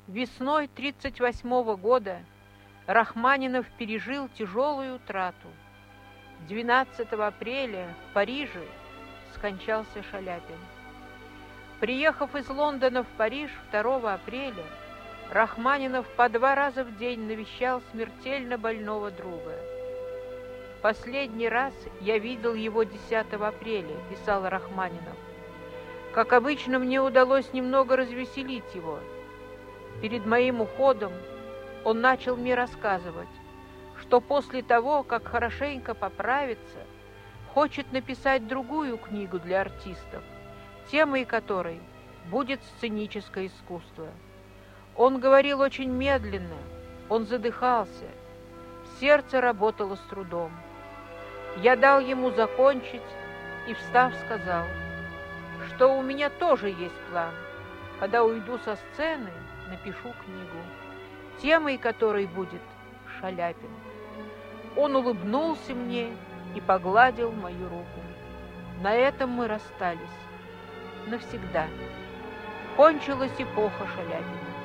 Весной 1938 года Рахманинов пережил тяжелую утрату. 12 апреля в Париже скончался Шаляпин. Приехав из Лондона в Париж 2 апреля, Рахманинов по 2 раза в день навещал смертельно больного друга. «Последний раз я видел его 10 апреля», – писал Рахманинов. «Как обычно, мне удалось немного развеселить его. Перед моим уходом он начал мне рассказывать, что после того, как хорошенько поправится, хочет написать другую книгу для артистов, темой которой будет сценическое искусство. Он говорил очень медленно, он задыхался, сердце работало с трудом. Я дал ему закончить и, встав, сказал, что у меня тоже есть план. Когда уйду со сцены, напишу книгу, темой которой будет Шаляпин. Он улыбнулся мне и погладил мою руку. На этом мы расстались. Навсегда. Кончилась эпоха Шаляпина.